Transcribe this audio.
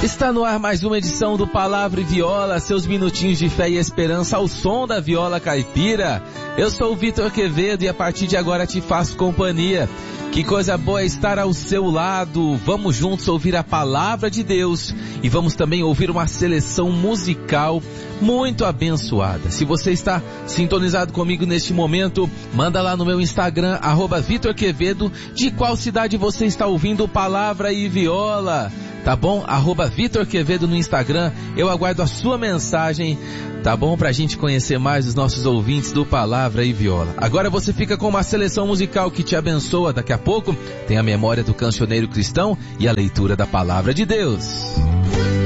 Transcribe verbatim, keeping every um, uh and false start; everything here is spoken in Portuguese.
Está no ar mais uma edição do Palavra e Viola, seus minutinhos de fé e esperança ao som da viola caipira. Eu sou o Vitor Quevedo e a partir de agora te faço companhia. Que coisa boa estar ao seu lado. Vamos juntos ouvir a Palavra de Deus e vamos também ouvir uma seleção musical muito abençoada. Se você está sintonizado comigo neste momento, manda lá no meu Instagram, arroba Vitor Quevedo, de qual cidade você está ouvindo Palavra e Viola. Tá bom? Arroba Vitor Quevedo no Instagram. Eu aguardo a sua mensagem, tá bom? Pra gente conhecer mais os nossos ouvintes do Palavra e Viola. Agora você fica com uma seleção musical que te abençoa. Daqui a pouco tem a memória do cancioneiro cristão e a leitura da Palavra de Deus.